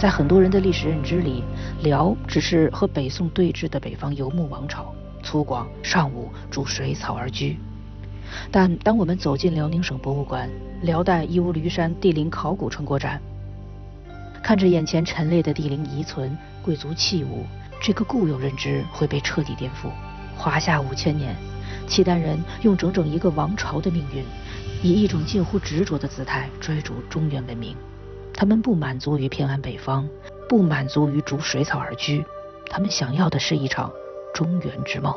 在很多人的历史认知里，辽只是和北宋对峙的北方游牧王朝，粗犷尚武，逐水草而居。但当我们走进辽宁省博物馆辽代义乌驴山帝陵考古成果展，看着眼前陈列的帝陵遗存、贵族器物，这个固有认知会被彻底颠覆。华夏5000年，契丹人用整整一个王朝的命运，以一种近乎执着的姿态追逐中原文明。他们不满足于偏安北方，不满足于逐水草而居，他们想要的是一场中原之梦。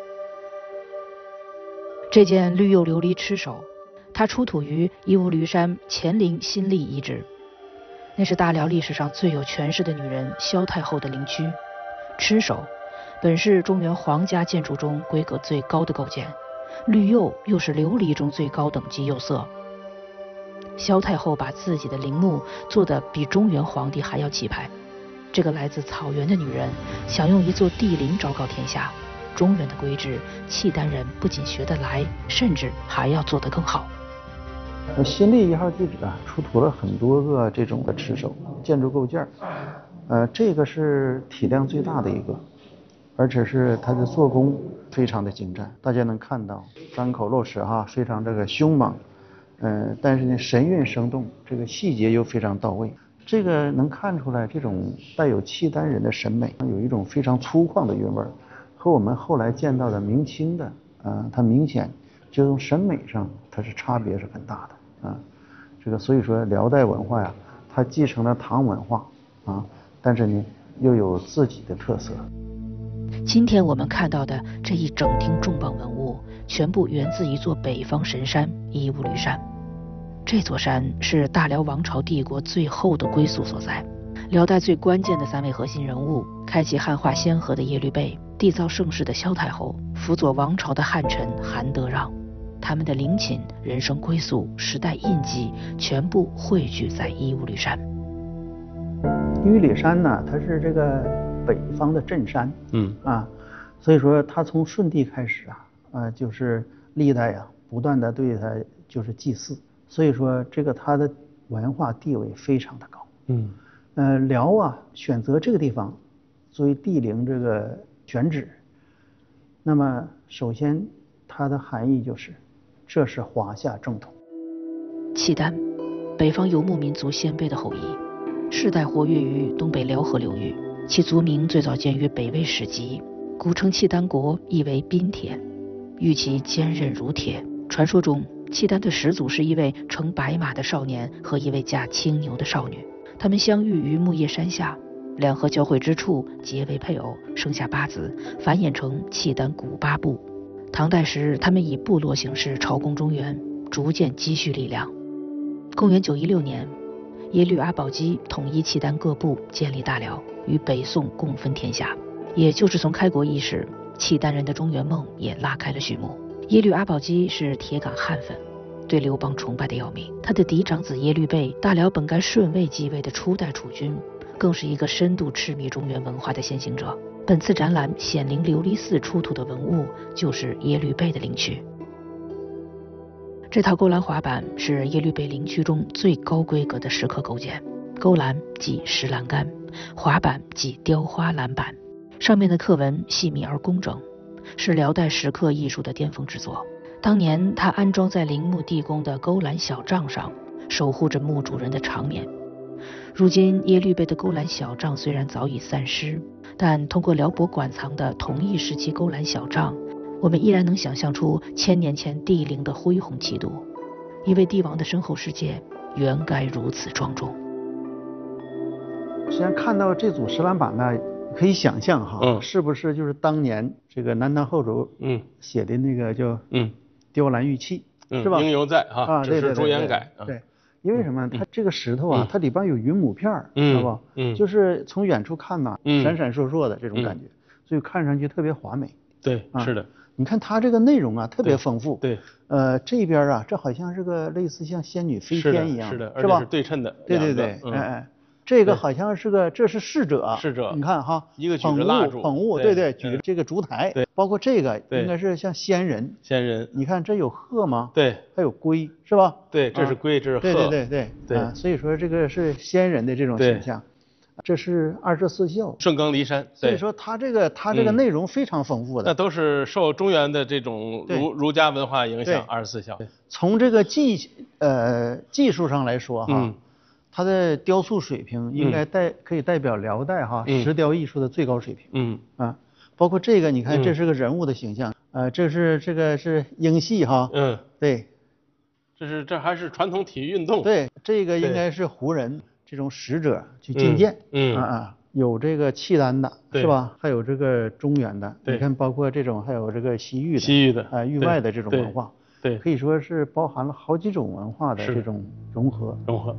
这件绿釉琉璃螭首，它出土于义乌驴山乾陵新立遗址，那是大辽历史上最有权势的女人萧太后的陵躯。螭首本是中原皇家建筑中规格最高的构件，绿釉又是琉璃中最高等级釉色。萧太后把自己的陵墓做得比中原皇帝还要气派。这个来自草原的女人想用一座帝陵昭告天下，中原的规制，契丹人不仅学得来，甚至还要做得更好。 新立1号地址啊，出土了很多个这种的螭首建筑构件，这个是体量最大的一个，而且是它的做工非常的精湛，大家能看到张口落齿哈，非常这个凶猛，但是呢神韵生动，这个细节又非常到位。这个能看出来，这种带有契丹人的审美，有一种非常粗犷的韵味，和我们后来见到的明清的，它明显就从审美上它是差别是很大的啊。这个所以说辽代文化呀，它继承了唐文化啊，但是呢又有自己的特色。 今天我们看到的这一整厅重磅文物，全部源自一座北方神山义乌驴山。这座山是大辽王朝帝国最后的归宿所在，辽代最关键的3位核心人物，开启汉化先河的耶律倍，缔造盛世的萧太后，辅佐王朝的汉臣韩德让，他们的陵寝、人生归宿、时代印记，全部汇聚在义乌驴山。 义乌驴山呢，它是这个北方的镇山，所以说它从舜帝开始就是历代不断的对它就是祭祀，所以说这个它的文化地位非常的高。辽选择这个地方作为帝陵这个选址，那么首先它的含义就是这是华夏正统。 契丹，北方游牧民族鲜卑的后裔，世代活跃于东北辽河流域，其族名最早见于北魏史籍，古称契丹国，意为宾铁，玉其坚韧如铁。传说中，契丹的始祖是一位乘白马的少年和一位驾青牛的少女，他们相遇于木叶山下，两河交汇之处结为配偶，生下8子，繁衍成契丹古八部。唐代时，他们以部落形式朝贡中原，逐渐积蓄力量。公元916年，耶律阿保机统一契丹各部，建立大辽，与北宋共分天下。也就是从开国伊始，契丹人的中原梦也拉开了序幕。耶律阿保机是铁杆汉粉，对刘邦崇拜的要命。他的嫡长子耶律倍，大辽本该顺位继位的初代储君，更是一个深度痴迷中原文化的先行者。本次展览显灵琉璃寺出土的文物，就是耶律倍的陵躯。这套勾栏滑板是耶律倍陵躯中最高规格的石刻构件，勾栏即石栏杆，滑板即雕花栏板，上面的刻纹细密而工整，是辽代石刻艺术的巅峰之作。当年它安装在陵墓地宫的勾栏小帐上，守护着墓主人的长眠。如今耶律倍的勾栏小帐虽然早已散失，但通过辽博馆藏的同一时期勾栏小帐，我们依然能想象出1000年前帝陵的恢宏气度。一位帝王的身后世界原该如此庄重。 实际上看到这组石栏板呢，可以想象是不是就是当年这个南唐后主写的那个叫雕栏玉器，是吧？ 应犹在只是朱颜改。 对，因为什么？它这个石头它里边有云母片，知道不？就是从远处看呐，闪闪烁烁的这种感觉，所以看上去特别华美。 对，是的。 你看它这个内容特别丰富。 对， 这边这好像是个类似像仙女飞天一样， 是的， 是吧？ 是对称的。 对，这个好像是个，这是侍者， 你看一个举着蜡烛， 捧物，对，举着这个烛台， 对， 包括这个应该是像仙人，你看这有鹤吗？ 对， 还有龟，是吧？ 对，这是龟，这是鹤， 对，所以说这个是仙人的这种形象。 这是24孝， 顺耕离山， 所以说它这个内容非常丰富的。 那都是受中原的这种儒家文化影响，24孝。 从这个技术上来说哈，它的雕塑水平应该可以代表辽代石雕艺术的最高水平。包括这个你看，这是个人物的形象，这个是英系哈。对， 这还是传统体育运动。 对，这个应该是胡人这种使者去觐见。有这个契丹的是吧？还有这个中原的，你看包括这种还有这个西域的域外的这种文化。对，可以说是包含了好几种文化的这种融合。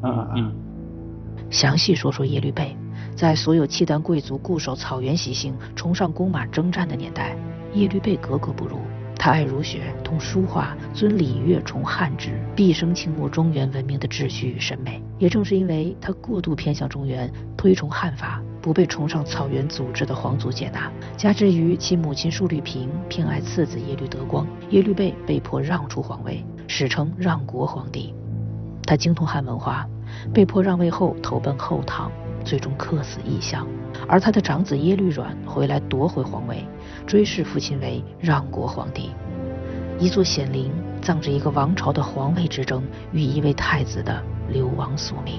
详细说说耶律倍，在所有契丹贵族固守草原习性、崇尚弓马征战的年代，耶律倍格格不入。他爱儒学，通书画，尊礼乐，崇汉制，毕生倾慕中原文明的秩序与审美。也正是因为他过度偏向中原，推崇汉法，不被崇尚草原组织的皇族接纳，加之于其母亲舒律平偏爱次子耶律德光，耶律倍被迫让出皇位，史称让国皇帝。他精通汉文化，被迫让位后投奔后唐，最终客死异乡。而他的长子耶律阮回来夺回皇位，追谥父亲为让国皇帝。一座显陵葬着一个王朝的皇位之争与一位太子的流亡宿命。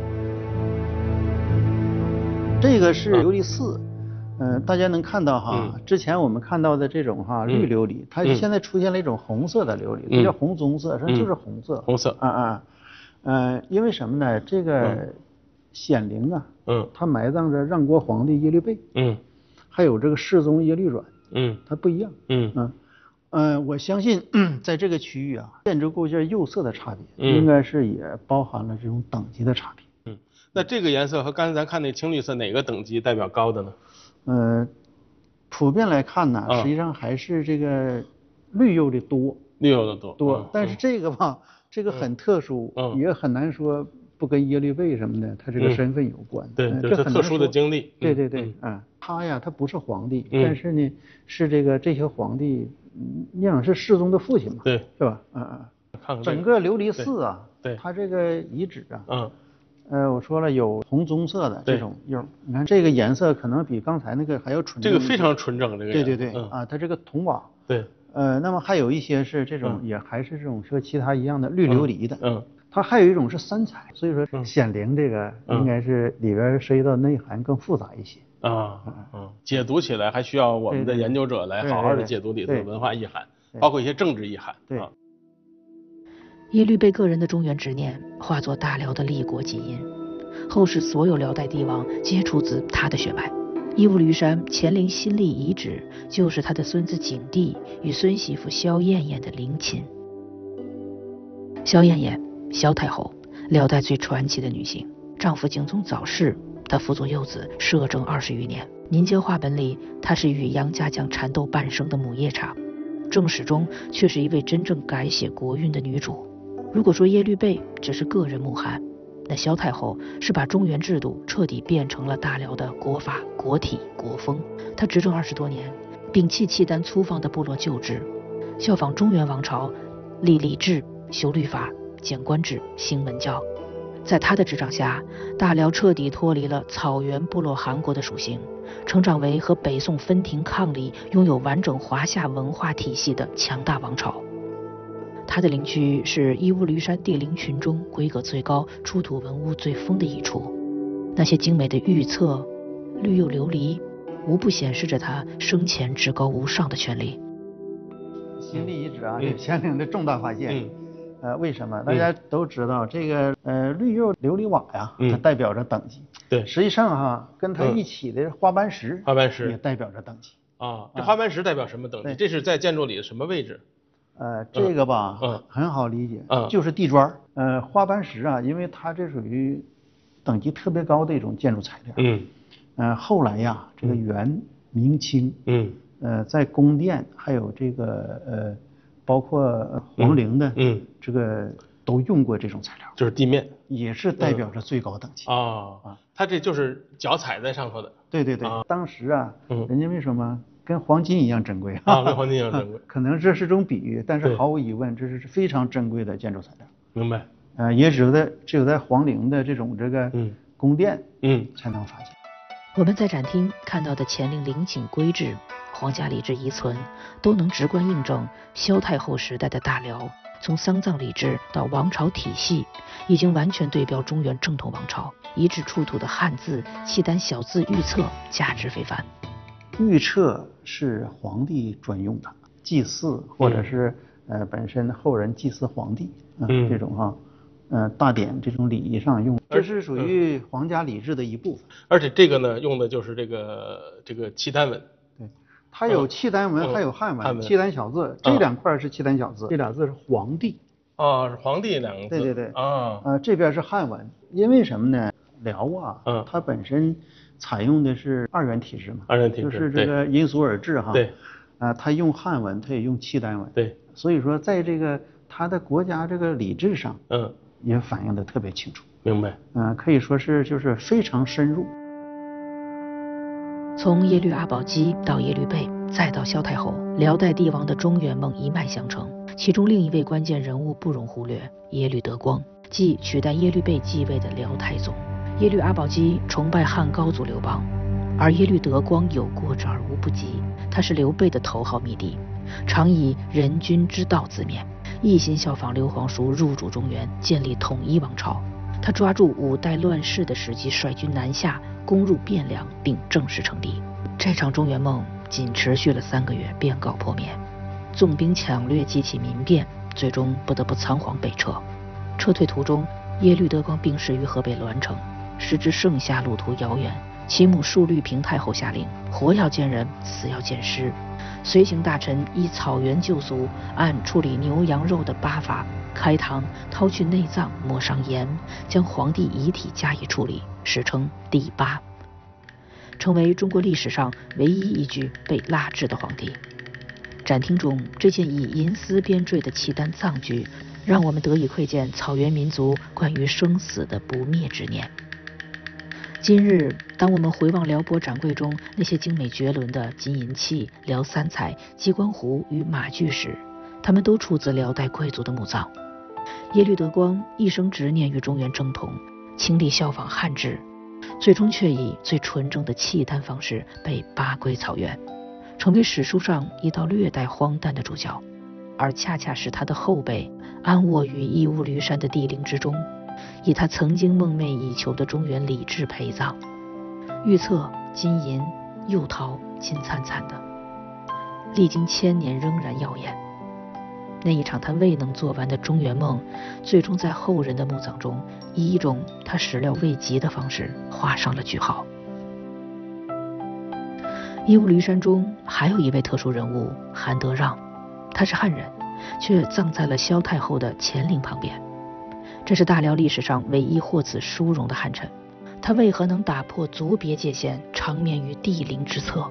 这个是琉璃寺，大家能看到哈，之前我们看到的这种绿琉璃，它现在出现了一种红色的琉璃，它叫红棕色，实际上就是红色。 红色。 因为什么呢？这个显陵啊，它埋葬着让国皇帝耶律倍，还有这个世宗耶律阮，它不一样。我相信在这个区域啊，建筑构件釉色的差别，应该是也包含了这种等级的差别。 那这个颜色和刚才咱看那青绿色哪个等级代表高的呢？ 普遍来看呢，实际上还是这个绿釉的多。 绿釉的多。 但是这个吧，这个很特殊，也很难说不跟耶律倍什么的他这个身份有关。 对，这特殊的经历。 对，他不是皇帝，但是呢，是这些皇帝，你想是世宗的父亲嘛？对，是吧？ 看看整个琉璃寺啊，它这个遗址啊，我说了有红棕色的这种釉，你看这个颜色可能比刚才那个还要纯正。 这个非常纯正，这个颜色。 对，它这个铜瓦。 对。 那么还有一些是这种，也还是这种和其他一样的绿琉璃的。它还有一种是三彩，所以说显陵这个应该是里边涉及到内涵更复杂一些。 解读起来还需要我们的研究者来好好的解读里头的文化意涵，包括一些政治意涵。 耶律倍个人的中原执念化作大辽的立国基因，后世所有辽代帝王皆出自他的血脉。伊吾驴山乾陵新立遗址就是他的孙子景帝与孙媳妇萧燕燕的陵寝。萧燕燕，萧太后，辽代最传奇的女性，丈夫景宗早逝，她辅佐幼子摄政20余年。民间话本里，她是与杨家将缠斗半生的母夜叉，正史中却是一位真正改写国运的女主。如果说耶律倍只是个人穆罕，那萧太后是把中原制度彻底变成了大辽的国法、国体、国风。她执政20多年，摒弃契丹粗放的部落旧制，效仿中原王朝，立礼制、修律法、简官制、兴文教。在她的执掌下，大辽彻底脱离了草原部落汗国的属性，成长为和北宋分庭抗礼、拥有完整华夏文化体系的强大王朝。它的陵区是伊吾驴山帝陵群中规格最高、出土文物最丰的一处。那些精美的玉册、绿釉琉璃，无不显示着他生前至高无上的权力。 新立遗址啊，是乾陵的重大发现。为什么？大家都知道这个绿釉琉璃瓦呀，它代表着等级。对，实际上跟它一起的花斑石，也代表着等级。 这花斑石代表什么等级？这是在建筑里的什么位置？ 这个吧，很好理解，就是地砖。花斑石啊，因为它这属于等级特别高的一种建筑材料。后来呀，这个元、明清，在宫殿还有这个包括皇陵的，这个都用过这种材料， 就是地面， 也是代表着最高等级。 它这就是脚踩在上头的。 对，当时啊，人家为什么？跟黄金一样珍贵跟黄金一样珍贵， 可能这是种比喻，但是毫无疑问，这是非常珍贵的建筑材料。 明白。 也只有在皇陵的这个宫殿， 才能发现。 我们在展厅看到的乾陵陵寝规制、皇家礼制遗存，都能直观印证萧太后时代的大辽，从丧葬礼制到王朝体系，已经完全对标中原正统王朝。遗址出土的汉字、契丹小字御册价值非凡。 御册是皇帝专用的，祭祀或者是本身后人祭祀皇帝这种大典这种礼仪上用，这是属于皇家礼制的一部分。 而且这个呢，用的就是这个契丹文。 对，它有契丹文，还有汉文，契丹小字，这两块是契丹小字，这俩字是皇帝。 是皇帝两个字。 对对对。这边是汉文，因为什么呢？辽它本身采用的是二元体制嘛，就是这个因俗而治哈。 对。 它用汉文，它也用契丹文。 对。 所以说，在这个它的国家这个礼制上，也反映的特别清楚。 明白。 可以说是就是非常深入。 从耶律阿保机到耶律倍，再到萧太后，辽代帝王的中原梦一脉相承。其中另一位关键人物不容忽略，耶律德光，即取代耶律倍继位的辽太宗。耶律阿保机崇拜汉高祖刘邦，而耶律德光有过之而无不及。他是刘备的头号密弟，常以人君之道自勉，一心效仿刘皇叔入主中原，建立统一王朝。他抓住五代乱世的时机，率军南下，攻入汴梁，并正式称帝。这场中原梦仅持续了3个月，便告破灭。纵兵抢掠，激起民变，最终不得不仓皇北撤。撤退途中，耶律德光病逝于河北栾城，时至盛夏，路途遥远。其母述律平太后下令，活要见人，死要见尸。随行大臣依草原旧俗，按处理牛羊肉的8法开膛，掏去内脏，抹上盐，将皇帝遗体加以处理，史称第8，成为中国历史上唯一一具被蜡制的皇帝。展厅中这件以银丝编缀的契丹葬具，让我们得以窥见草原民族关于生死的不灭执念。今日，当我们回望辽博展柜中那些精美绝伦的金银器、辽三彩、鸡冠壶与马具时，它们都出自辽代贵族的墓葬。耶律德光一生执念于中原正统，倾力效仿汉制，最终却以最纯正的契丹方式被扒归草原，成为史书上一道略带荒诞的主角，而恰恰是他的后辈安卧于义乌驴山的帝陵之中，以他曾经梦寐以求的中原礼制陪葬。玉册金银釉陶金灿灿的，历经千年仍然耀眼。那一场他未能做完的中原梦，最终在后人的墓葬中，以一种他始料未及的方式画上了句号。义乌驴山中还有一位特殊人物韩德让，他是汉人，却葬在了萧太后的乾陵旁边。这是大辽历史上唯一获此殊荣的汉臣，他为何能打破族别界限，长眠于帝陵之侧？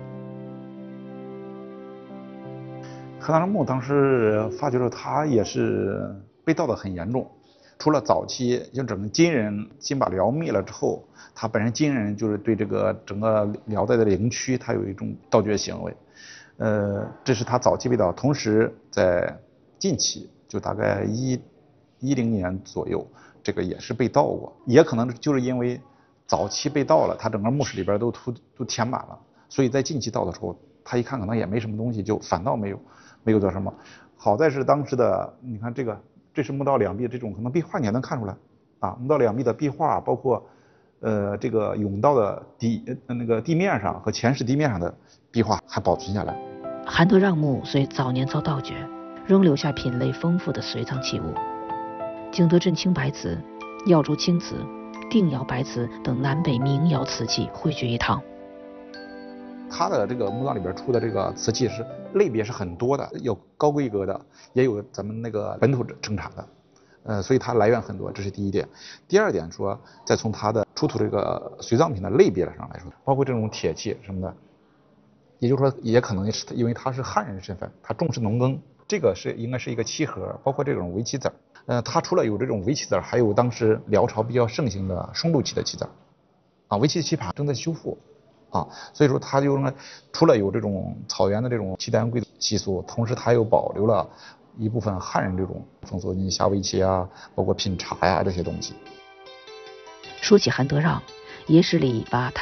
韩德让墓当时发觉了，他也是被盗得很严重。除了早期就整个金人先把辽灭了之后，他本身金人就是对这个整个辽代的陵区，他有一种盗掘行为。这是他早期被盗。同时在近期，就大概10年左右，这个也是被盗过。也可能就是因为早期被盗了，他整个墓室里边都填满了，所以在近期盗的时候，他一看可能也没什么东西，就反倒没有做什么。好在是当时的，你看这是墓道两壁这种可能壁画，你还能看出来啊，墓道两壁的壁画，包括这个甬道的地面上和前室地面上的壁画还保存下来。 韩德让墓虽早年遭盗掘，仍留下品类丰富的随葬器物，景德镇青白瓷、耀州青瓷、定窑白瓷等南北名窑瓷器汇聚一堂。 它的这个墓葬里边出的这个瓷器是类别是很多的，有高规格的，也有咱们那个本土生产的，所以它来源很多，这是第一点。第二点说，再从它的出土这个随葬品的类别上来说，包括这种铁器什么的，也就是说，也可能是因为他是汉人身份，他重视农耕，这个应该是一个漆盒，包括这种围棋子儿。它除了有这种围棋子儿，还有当时辽朝比较盛行的松露棋的棋子儿，啊，围棋棋盘正在修复。啊，所以说它就除了有这种草原的这种契丹贵族习俗，同时它又保留了一部分汉人这种风俗，你下围棋啊，包括品茶呀这些东西。 说起韩德让， 野史里把他